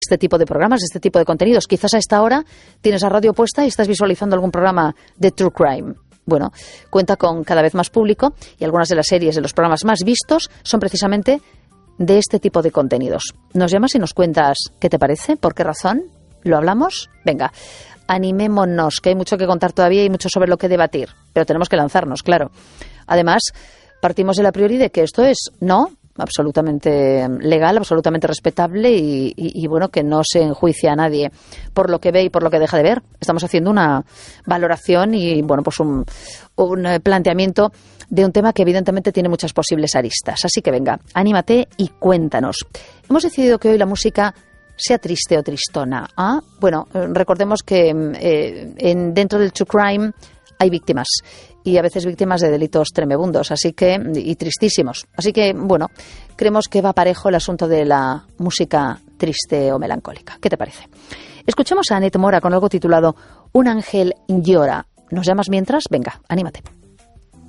este tipo de programas, este tipo de contenidos. Quizás a esta hora tienes la radio puesta y estás visualizando algún programa de True Crime. Bueno, cuenta con cada vez más público y algunas de las series de los programas más vistos son precisamente de este tipo de contenidos. Nos llamas y nos cuentas qué te parece, por qué razón, ¿lo hablamos? Venga, animémonos, que hay mucho que contar todavía y mucho sobre lo que debatir, pero tenemos que lanzarnos, claro. Además, partimos de la priori de que esto es, no, absolutamente legal, absolutamente respetable y bueno, que no se enjuicia a nadie por lo que ve y por lo que deja de ver. Estamos haciendo una valoración y bueno, pues un planteamiento de un tema que evidentemente tiene muchas posibles aristas. Así que venga, anímate y cuéntanos. Hemos decidido que hoy la música sea triste o tristona. Bueno, recordemos que dentro del True Crime hay víctimas y a veces víctimas de delitos tremebundos y tristísimos. Así que, bueno, creemos que va parejo el asunto de la música triste o melancólica. ¿Qué te parece? Escuchemos a Annette Mora con algo titulado Un ángel llora. ¿Nos llamas mientras? Venga, anímate.